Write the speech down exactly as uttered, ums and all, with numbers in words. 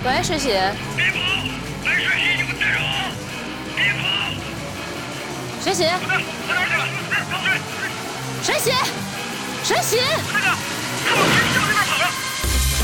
喂，水喜。 别跑！来，水喜，你给我带上！别跑！ 水喜。 我呢？我哪儿去了？水水喜，水喜。 那个，看我